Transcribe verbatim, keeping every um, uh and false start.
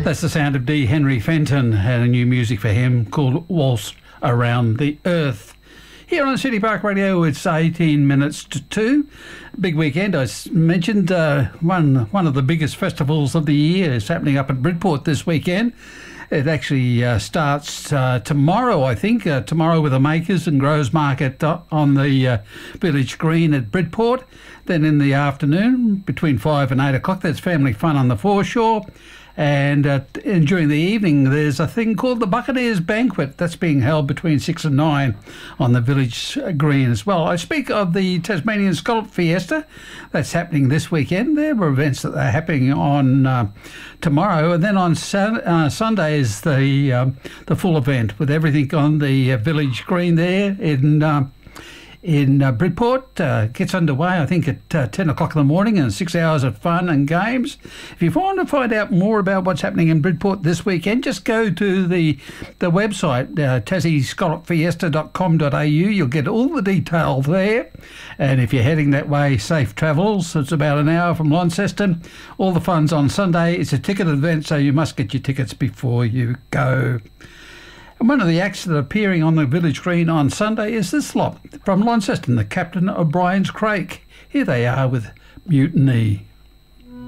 That's the sound of D. Henry Fenton, and a new music for him called Waltz Around the Earth. Here on City Park Radio, it's eighteen minutes to two. Big weekend, I mentioned. Uh, one, one of the biggest festivals of the year is happening up at Bridport this weekend. It actually uh, starts uh, tomorrow, I think, uh, tomorrow with the Makers and Growers Market uh, on the uh, Village Green at Bridport. Then in the afternoon, between five and eight o'clock, there's family fun on the foreshore. And, uh, and during the evening, there's a thing called the Buccaneers Banquet. That's being held between six and nine on the Village Green as well. I speak of the Tasmanian Scallop Fiesta. That's happening this weekend. There are events that are happening on uh, tomorrow. And then on Sun- uh, Sunday is the, um, the full event with everything on the uh, Village Green there in... Uh, in uh, Bridport. Uh, gets underway, I think, at uh, ten o'clock in the morning, and six hours of fun and games. If you want to find out more about what's happening in Bridport this weekend, just go to the the website, uh, tassie scallop fiesta dot com dot a u. You'll get all the detail there. And if you're heading that way, safe travels. It's about an hour from Launceston. All the fun's on Sunday. It's a ticket event, so you must get your tickets before you go. And one of the acts that are appearing on the Village Green on Sunday is this lot from Launceston, the Captain O'Brien's Crake. Here they are with Mutiny.